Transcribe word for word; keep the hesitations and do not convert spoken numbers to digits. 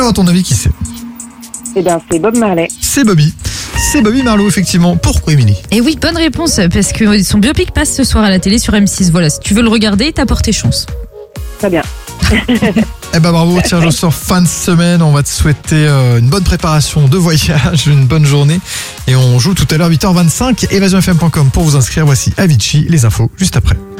Alors, à ton avis, qui c'est ? Eh bien, c'est Bob Marley. C'est Bobby. C'est Bobby Marlowe, effectivement. Pourquoi, Émilie ? Et oui, bonne réponse, parce que son biopic passe ce soir à la télé sur M six. Voilà, si tu veux le regarder, t'as porté chance. Très bien. Eh ben bravo, tirage au sort fin de semaine. On va te souhaiter euh, une bonne préparation de voyage, une bonne journée. Et on joue tout à l'heure huit heures vingt-cinq. Evasion F M point com pour vous inscrire. Voici Avicii, les infos juste après.